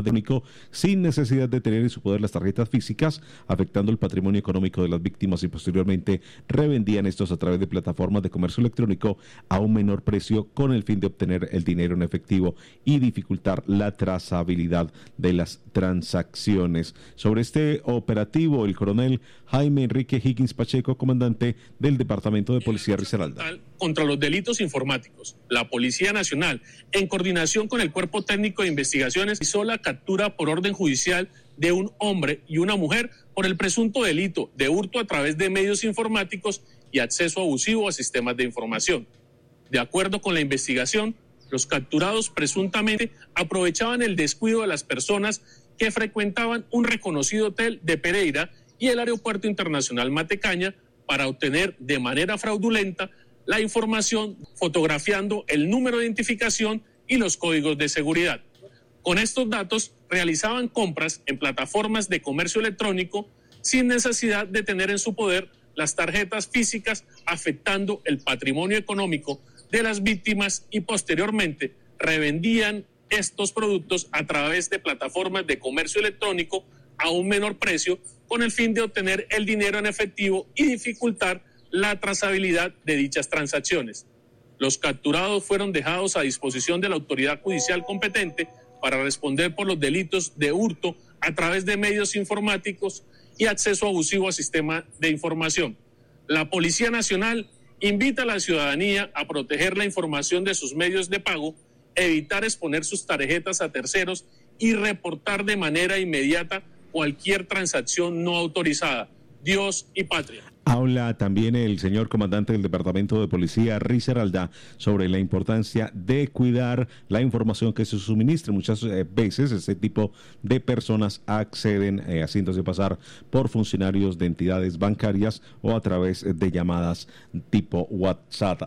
técnico sin necesidad de tener en su poder las tarjetas físicas, afectando el patrimonio económico de las víctimas, y posteriormente revendían estos a través de plataformas de comercio electrónico a un menor precio con el fin de obtener el dinero en efectivo y dificultar la trazabilidad de las transacciones. Sobre este operativo, el coronel Jaime Enrique Higgins Pacheco, comandante del Departamento de Policía Risaralda. Contra los delitos informáticos, la Policía Nacional, en coordinación con el Cuerpo Técnico de Investigaciones, hizo la captura por orden judicial de un hombre y una mujer por el presunto delito de hurto a través de medios informáticos y acceso abusivo a sistemas de información. De acuerdo con la investigación, los capturados presuntamente aprovechaban el descuido de las personas que frecuentaban un reconocido hotel de Pereira y el Aeropuerto Internacional Matecaña para obtener de manera fraudulenta la información, fotografiando el número de identificación y los códigos de seguridad. Con estos datos realizaban compras en plataformas de comercio electrónico sin necesidad de tener en su poder las tarjetas físicas, afectando el patrimonio económico de las víctimas, y posteriormente revendían estos productos a través de plataformas de comercio electrónico a un menor precio con el fin de obtener el dinero en efectivo y dificultar la trazabilidad de dichas transacciones. Los capturados fueron dejados a disposición de la autoridad judicial competente para responder por los delitos de hurto a través de medios informáticos y acceso abusivo a sistemas de información. La Policía Nacional invita a la ciudadanía a proteger la información de sus medios de pago, evitar exponer sus tarjetas a terceros y reportar de manera inmediata cualquier transacción no autorizada. Dios y patria. Habla también el señor comandante del Departamento de Policía Risaralda sobre la importancia de cuidar la información que se suministre. Muchas veces este tipo de personas acceden haciéndose pasar por funcionarios de entidades bancarias o a través de llamadas tipo WhatsApp.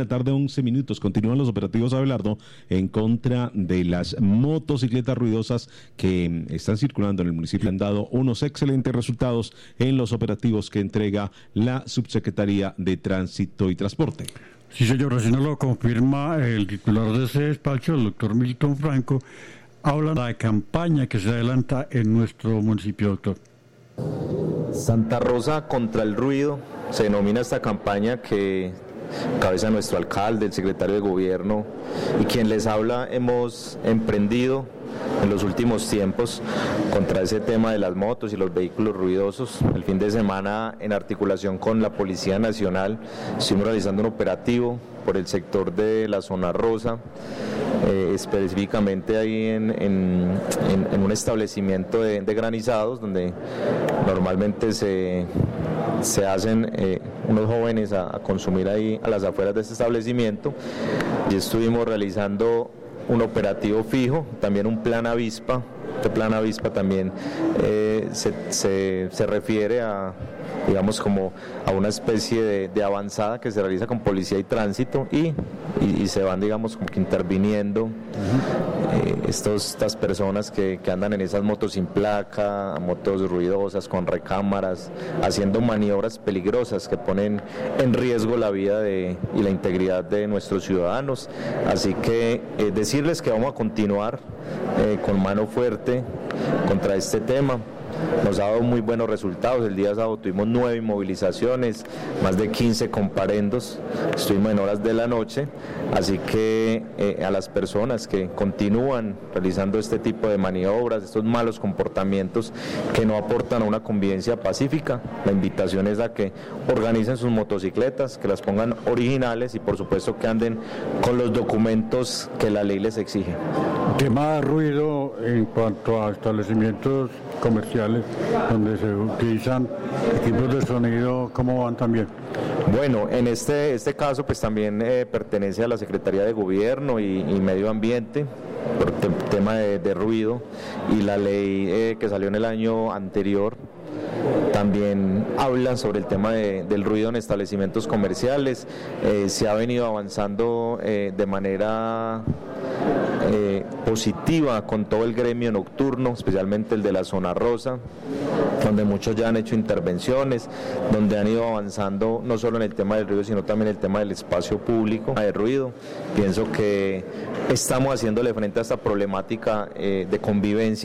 1:11 p.m. Continúan los operativos, Abelardo, en contra de las motocicletas ruidosas que están circulando en el municipio. Han dado unos excelentes resultados en los operativos que entrega la Subsecretaría de Tránsito y Transporte. Sí, señor, así nos lo confirma el titular de ese despacho, el doctor Milton Franco. Habla de la campaña que se adelanta en nuestro municipio, doctor. Santa Rosa contra el ruido, se denomina esta campaña que cabeza nuestro alcalde, el secretario de gobierno y quien les habla hemos emprendido en los últimos tiempos contra ese tema de las motos y los vehículos ruidosos. El fin de semana, en articulación con la Policía Nacional, estuvimos realizando un operativo por el sector de la zona rosa, específicamente ahí en un establecimiento de granizados, donde normalmente se hacen unos jóvenes a consumir ahí a las afueras de este establecimiento, y estuvimos realizando un operativo fijo, también un plan avispa. Este plan avispa también se refiere a, digamos, como a una especie de avanzada que se realiza con policía y tránsito y se van, digamos, como que interviniendo estas personas que andan en esas motos sin placa, motos ruidosas, con recámaras, haciendo maniobras peligrosas que ponen en riesgo la vida y la integridad de nuestros ciudadanos. Así que decirles que vamos a continuar con mano fuerte contra este tema. Nos ha dado muy buenos resultados. El día sábado tuvimos 9 inmovilizaciones, más de 15 comparendos, estuvimos en horas de la noche, así que a las personas que continúan realizando este tipo de maniobras, estos malos comportamientos que no aportan a una convivencia pacífica, la invitación es a que organicen sus motocicletas, que las pongan originales y por supuesto que anden con los documentos que la ley les exige. Tema de ruido en cuanto a establecimientos comerciales donde se utilizan equipos de sonido, ¿cómo van también? Bueno, en este caso pues también pertenece a la Secretaría de Gobierno y Medio Ambiente por tema de ruido, y la ley que salió en el año anterior también habla sobre el tema del ruido en establecimientos comerciales. Se ha venido avanzando de manera positiva con todo el gremio nocturno, especialmente el de la zona rosa, donde muchos ya han hecho intervenciones, donde han ido avanzando no solo en el tema del ruido, sino también en el tema del espacio público de ruido. Pienso que estamos haciéndole frente a esta problemática de convivencia